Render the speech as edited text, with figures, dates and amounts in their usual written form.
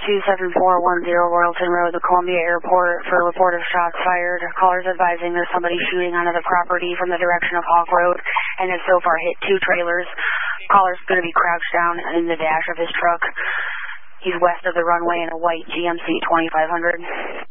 27410 Royalton Road, the Columbia Airport, for a report of shots fired. Callers advising there's somebody shooting onto the property from the direction of Hawk Road and has so far hit 2 trailers. Caller's going to be crouched down in the dash of his truck. He's west of the runway in a white GMC 2500.